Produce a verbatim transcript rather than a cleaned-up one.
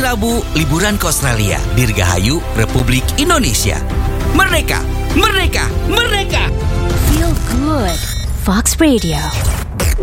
Rabu, liburan ke Australia. Dirgahayu Republik Indonesia. Merdeka! Merdeka! Merdeka! Feel good. Fox Radio.